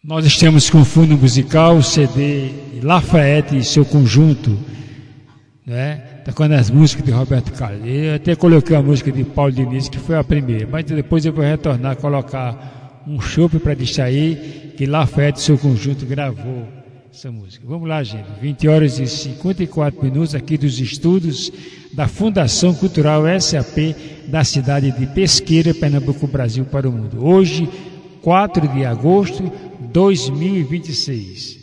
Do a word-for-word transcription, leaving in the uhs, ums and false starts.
Nós estamos com o fundo musical, o C D Lafayette e seu conjunto, né? Tocando as músicas de Roberto Carlos. Eu até coloquei a música de Paulo Diniz, que foi a primeira, mas depois eu vou retornar, colocar um chope para distrair, que Lafayette e seu conjunto gravou essa música. Vamos lá, gente. vinte horas e cinquenta e quatro minutos aqui dos estudos da Fundação Cultural S A P da cidade de Pesqueira, Pernambuco, Brasil para o mundo. Hoje, quatro de agosto de dois mil e vinte e seis.